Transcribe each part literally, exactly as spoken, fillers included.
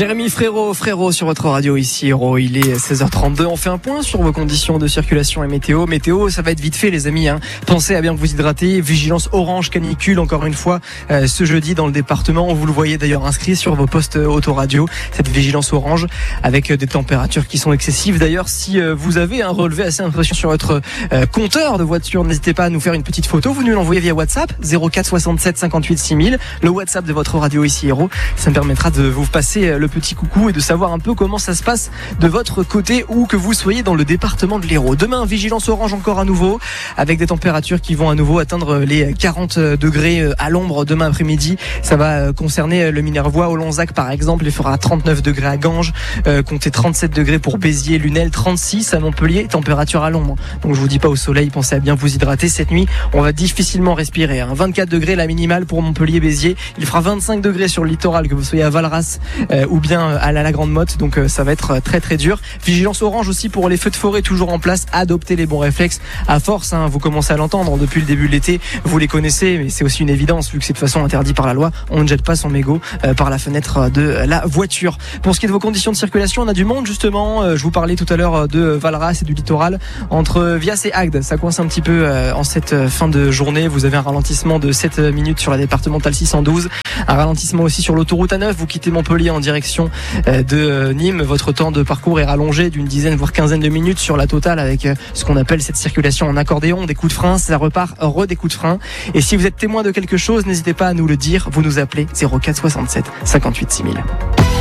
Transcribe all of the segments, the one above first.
Jérémy Frérot, Frérot sur votre radio ici, Héros. Il est seize heures trente-deux. On fait un point sur vos conditions de circulation et météo. Météo, ça va être vite fait, les amis. Hein. Pensez à bien vous hydrater. Vigilance orange canicule, encore une fois, euh, ce jeudi dans le département. Vous le voyez d'ailleurs inscrit sur vos postes autoradio. Cette vigilance orange avec des températures qui sont excessives. D'ailleurs, si euh, vous avez un relevé assez impressionnant sur votre euh, compteur de voiture, n'hésitez pas à nous faire une petite photo. Vous nous l'envoyez via WhatsApp, zéro quatre soixante-sept cinquante-huit six mille. Le WhatsApp de votre radio ici, Héros. Ça me permettra de vous passer le petit coucou et de savoir un peu comment ça se passe de votre côté, où que vous soyez dans le département de l'Hérault. Demain, vigilance orange encore à nouveau, avec des températures qui vont à nouveau atteindre les quarante degrés à l'ombre demain après-midi. Ça va concerner le Minervois, Olonzac par exemple. Il fera trente-neuf degrés à Ganges, euh, comptez trente-sept degrés pour Béziers, Lunel, trente-six à Montpellier, température à l'ombre. Donc je vous dis pas au soleil, pensez à bien vous hydrater. Cette nuit, on va difficilement respirer. Hein. vingt-quatre degrés la minimale pour Montpellier, Béziers. Il fera vingt-cinq degrés sur le littoral, que vous soyez à Valras euh, ou bien à la, la Grande Motte, donc euh, ça va être très très dur. Vigilance orange aussi pour les feux de forêt toujours en place. Adoptez les bons réflexes à force, hein, vous commencez à l'entendre depuis le début de l'été, vous les connaissez, mais c'est aussi une évidence vu que c'est de façon interdite par la loi. On ne jette pas son mégot euh, par la fenêtre de la voiture. Pour ce qui est de vos conditions de circulation, on a du monde justement. Euh, je vous parlais tout à l'heure de Valras et du littoral entre Vias et Agde. Ça coince un petit peu euh, en cette fin de journée. Vous avez un ralentissement de sept minutes sur la départementale six cent douze, un ralentissement aussi sur l'autoroute A neuf. Vous quittez Montpellier en direction de Nîmes, votre temps de parcours est rallongé d'une dizaine voire quinzaine de minutes sur la totale, avec ce qu'on appelle cette circulation en accordéon, des coups de frein, ça repart re des coups de frein. Et si vous êtes témoin de quelque chose, n'hésitez pas à nous le dire, vous nous appelez zéro quatre soixante-sept cinquante-huit six mille.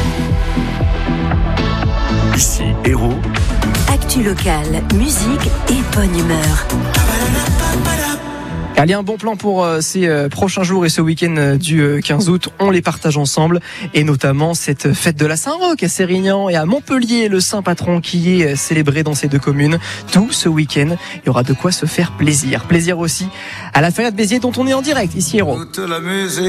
Ici Héros. Actu locale, musique et bonne humeur. Allez, un bon plan pour euh, ces euh, prochains jours et ce week-end euh, du euh, quinze août. On les partage ensemble, et notamment cette fête de la Saint-Roch à Sérignan et à Montpellier, le Saint Patron qui est euh, célébré dans ces deux communes. Tout ce week-end, il y aura de quoi se faire plaisir. Plaisir aussi à la Feria de Béziers dont on est en direct ici, Héros.